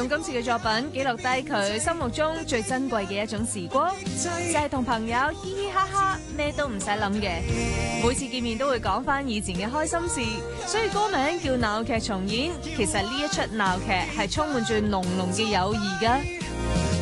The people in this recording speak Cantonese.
今次嘅作品記錄低佢心目中最珍貴嘅一種時光，就係同朋友嘻嘻哈哈，咩都唔使諗嘅。每次見面都會講翻以前嘅開心事，所以歌名叫鬧劇重演。其實呢一出鬧劇係充滿住濃濃嘅友誼㗎。